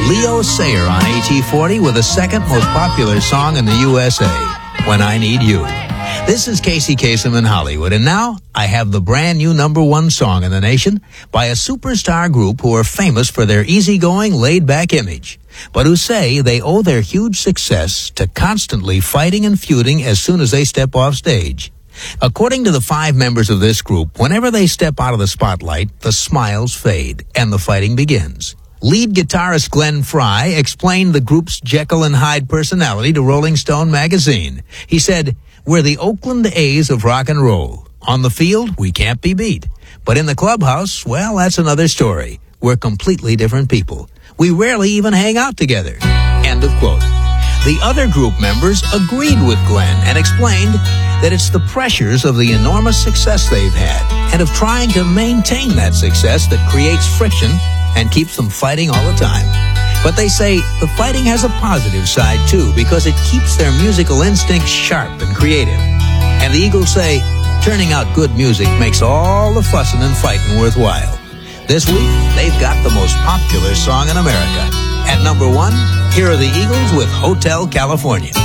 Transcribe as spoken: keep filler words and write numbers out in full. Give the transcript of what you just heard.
Leo Sayer on A T forty with the second most popular song in the U S A, When I Need You. This is Casey Kasem in Hollywood, and now I have the brand new number one song in the nation by a superstar group who are famous for their easygoing, laid-back image, but who say they owe their huge success to constantly fighting and feuding as soon as they step off stage. According to the five members of this group, whenever they step out of the spotlight, the smiles fade and the fighting begins. Lead guitarist Glenn Frey explained the group's Jekyll and Hyde personality to Rolling Stone magazine. He said, "We're the Oakland A's of rock and roll. On the field, we can't be beat. But in the clubhouse, well, that's another story. We're completely different people. We rarely even hang out together." End of quote. The other group members agreed with Glenn and explained that it's the pressures of the enormous success they've had and of trying to maintain that success that creates friction and keeps them fighting all the time. But they say the fighting has a positive side, too, because it keeps their musical instincts sharp and creative. And the Eagles say turning out good music makes all the fussing and fighting worthwhile. This week, they've got the most popular song in America. At number one, here are the Eagles with Hotel California.